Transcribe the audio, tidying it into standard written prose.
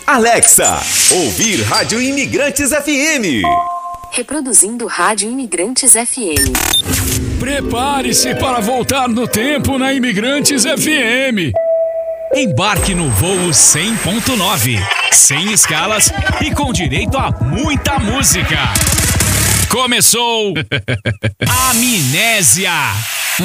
Alexa, ouvir Rádio Imigrantes FM. Reproduzindo Rádio Imigrantes FM. Prepare-se para voltar no tempo na Imigrantes FM. Embarque no voo 100.9, sem escalas e com direito a muita música. Começou Amnésia.